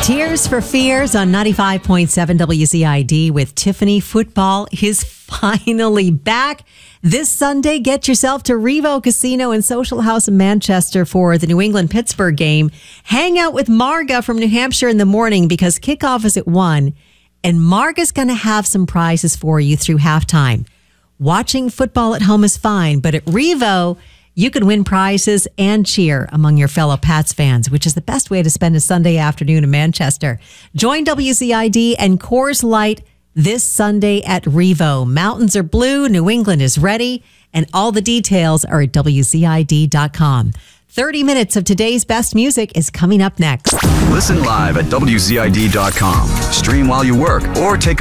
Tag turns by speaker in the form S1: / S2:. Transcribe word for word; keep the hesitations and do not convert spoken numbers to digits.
S1: Tears for Fears on ninety-five point seven W C I D with Tiffany. Football is finally back. This Sunday, get yourself to Revo Casino and Social House in Manchester for the New England-Pittsburgh game. Hang out with Marga from New Hampshire in the morning because kickoff is at one. And Marga's going to have some prizes for you through halftime. Watching football at home is fine, but at Revo, you can win prizes and cheer among your fellow Pats fans, which is the best way to spend a Sunday afternoon in Manchester. Join W C I D and Coors Light this Sunday at Revo. Mountains are blue, New England is ready, and all the details are at W C I D dot com. thirty minutes of today's best music is coming up next.
S2: Listen live at W C I D dot com. Stream while you work or take